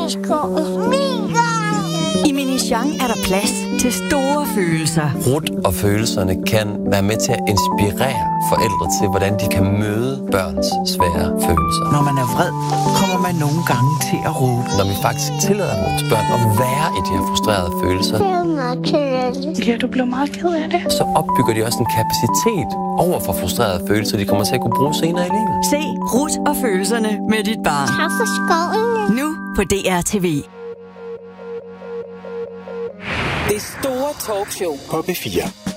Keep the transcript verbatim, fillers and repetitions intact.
Karseskoven. Mega! I Minichang er der plads til store følelser. Rut og følelserne kan være med til at inspirere forældre til, hvordan de kan møde børns svære følelser. Når man er vred, kommer man nogle gange til at råbe. Når vi faktisk tillader vores børn at være i de her frustrerede følelser, Ja, du blev meget ked af det. så opbygger de også en kapacitet over for frustrerede følelser, de kommer til at kunne bruge senere i livet. Se Rut og følelserne med dit barn. Karseskoven. Nu på D R T V. Det store talkshow på B fire.